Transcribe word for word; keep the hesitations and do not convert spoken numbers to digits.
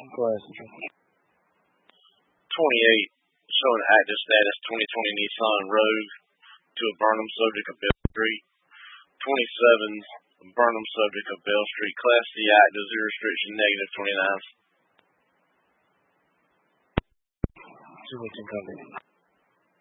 Go ahead, Central. twenty-eight, showing active status twenty twenty Nissan Rogue to a Burnham subject of Bell Street. twenty-seven, Burnham subject of Bell Street. Class C active, zero restriction, negative twenty-nine. Two waiting cover.